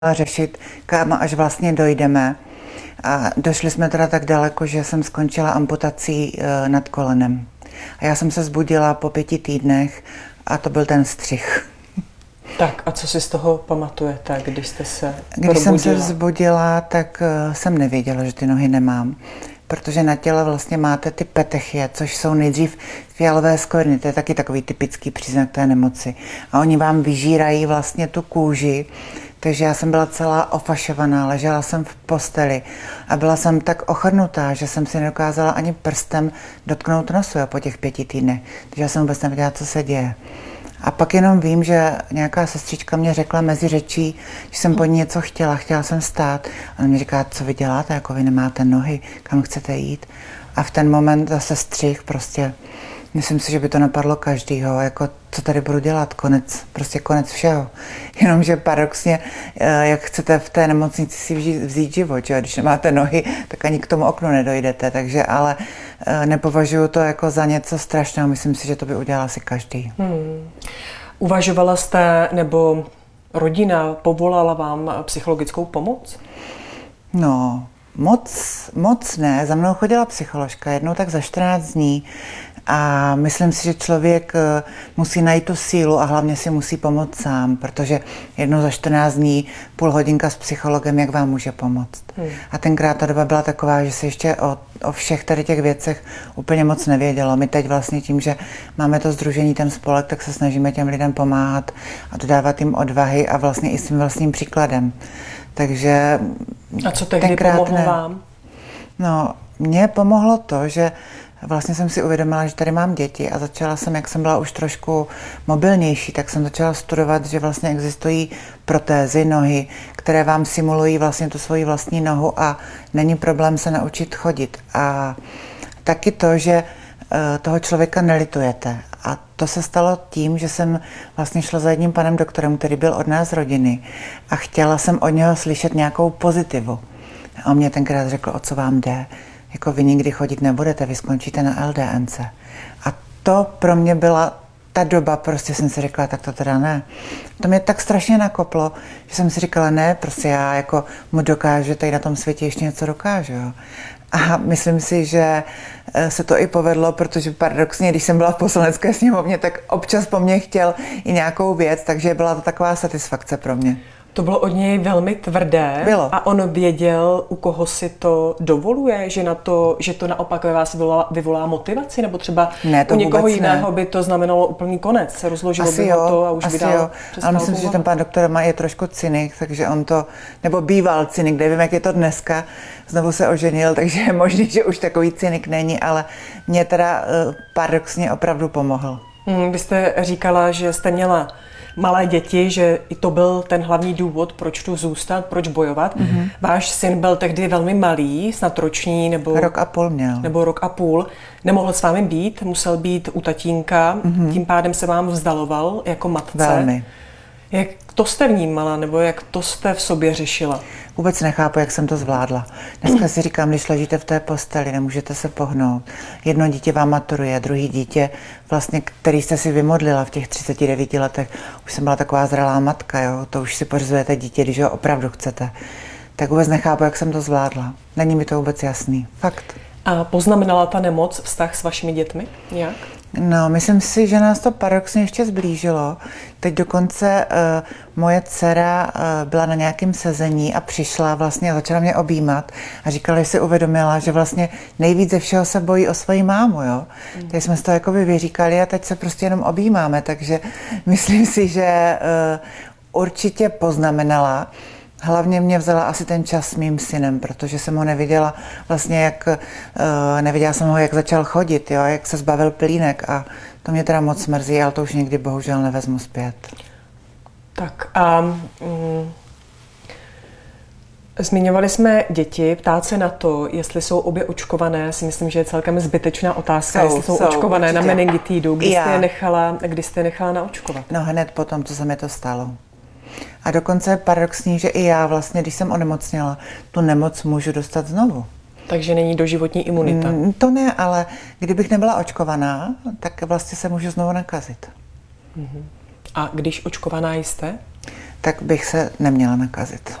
řešit, kam až vlastně dojdeme. A došli jsme teda tak daleko, že jsem skončila amputací nad kolenem. A já jsem se zbudila po 5 týdnech a to byl ten střih. Tak a co si z toho pamatujete, když jste se Když jsem se vzbudila, tak jsem nevěděla, že ty nohy nemám. Protože na těle vlastně máte ty petechie, což jsou nejdřív fialové skvrny, to je taky takový typický příznak té nemoci. A oni vám vyžírají vlastně tu kůži, takže já jsem byla celá ofašovaná, ležela jsem v posteli a byla jsem tak ochrnutá, že jsem si nedokázala ani prstem dotknout nosu po těch 5 týdnech. Takže já jsem vůbec nevěděla, co se děje. A pak jenom vím, že nějaká sestřička mě řekla mezi řečí, že jsem po ní něco chtěla jsem stát. A ona mi říká, co vy děláte, jako vy nemáte nohy, kam chcete jít. A v ten moment zase střih prostě, myslím si, že by to napadlo každýho, jako co tady budu dělat, konec všeho. Jenomže paradoxně, jak chcete v té nemocnici si vzít život, že? Když nemáte nohy, tak ani k tomu oknu nedojdete, takže ale nepovažuji to jako za něco strašného, myslím si, že to by udělal asi každý. Uvažovala jste, nebo rodina povolala vám psychologickou pomoc? No, moc ne. Za mnou chodila psycholožka jednou tak za 14 dní a myslím si, že člověk musí najít tu sílu a hlavně si musí pomoct sám, protože jednou za 14 dní půl hodinka s psychologem, jak vám může pomoct. A tenkrát ta doba byla taková, že se ještě o všech tady těch věcech úplně moc nevědělo. My teď vlastně tím, že máme to sdružení, ten spolek, tak se snažíme těm lidem pomáhat a dodávat jim odvahy a vlastně i s tím vlastním příkladem. Takže a co tehdy pomohlo vám? No, mně pomohlo to, že vlastně jsem si uvědomila, že tady mám děti a začala jsem, jak jsem byla už trošku mobilnější, tak jsem začala studovat, že vlastně existují protézy nohy, které vám simulují vlastně tu svoji vlastní nohu a není problém se naučit chodit. A taky to, že toho člověka nelitujete. A to se stalo tím, že jsem vlastně šla za jedním panem doktorem, který byl od nás z rodiny a chtěla jsem od něho slyšet nějakou pozitivu. A on mě tenkrát řekl, o co vám jde. Jako vy nikdy chodit nebudete, vy skončíte na LDNC. A to pro mě byla ta doba, prostě jsem si říkala, tak to teda ne. To mě tak strašně nakoplo, že jsem si říkala, ne, prostě já jako mu dokážu, že tady na tom světě ještě něco dokážu. Jo. A myslím si, že se to i povedlo, protože paradoxně, když jsem byla v poslanecké sněmovně, tak občas po mně chtěl i nějakou věc, takže byla to taková satisfakce pro mě. To bylo od něj velmi tvrdé. Bylo. A on věděl, u koho si to dovoluje, že to naopak ve vás vyvolá motivaci, nebo třeba ne, u někoho jiného by to znamenalo úplný konec, se rozložilo asi by ho to a už by dál přestal. Ale myslím si, že ten pán doktor je trošku cynik, takže on to, nebo býval cynik, nevím, jak je to dneska, znovu se oženil, takže je možný, že už takový cynik není, ale mě teda paradoxně opravdu pomohl. Vy jste říkala, že jste měla malé děti, že i to byl ten hlavní důvod, proč tu zůstat, proč bojovat. Váš syn byl tehdy velmi malý, snad roční, nebo rok a půl měl. Nebo rok a půl. Nemohl s vámi být, musel být u tatínka, tím pádem se vám vzdaloval jako matce. Velmi. Jak to jste vnímala, nebo jak to jste v sobě řešila? Vůbec nechápu, jak jsem to zvládla. Dneska si říkám, když ležíte v té posteli, nemůžete se pohnout. Jedno dítě vám maturuje, druhý dítě, vlastně, který jste si vymodlila v těch 39 letech. Už jsem byla taková zralá matka, jo? To už si pořizujete dítě, když ho opravdu chcete. Tak vůbec nechápu, jak jsem to zvládla. Není mi to vůbec jasný. Fakt. A poznamenala ta nemoc vztah s vašimi dětmi nějak? No, myslím si, že nás to paradoxně ještě zblížilo. Teď dokonce moje dcera byla na nějakém sezení a přišla vlastně a začala mě objímat a říkala, že si uvědomila, že vlastně nejvíc ze všeho se bojí o svoji mámu, jo. Takže jsme si to jakoby vyříkali a teď se prostě jenom objímáme, takže myslím si, že určitě poznamenala. Hlavně mě vzala asi ten čas s mým synem, protože jsem ho neviděla vlastně, neviděla jsem ho, jak začal chodit, jo, jak se zbavil plínek a to mě teda moc mrzí, ale to už nikdy bohužel nevezmu zpět. Tak a zmiňovali jsme děti, ptát se na to, jestli jsou obě očkované, si myslím, že je celkem zbytečná otázka, jestli jsou očkované určitě. Na meningitidu, kdy jste je nechala naočkovat? No hned potom, co se mi to stalo. A dokonce je paradoxní, že i já vlastně, když jsem onemocněla, tu nemoc můžu dostat znovu. Takže není doživotní imunita? To ne, ale kdybych nebyla očkovaná, tak vlastně se můžu znovu nakazit. A když očkovaná jste? tak bych se neměla nakazit.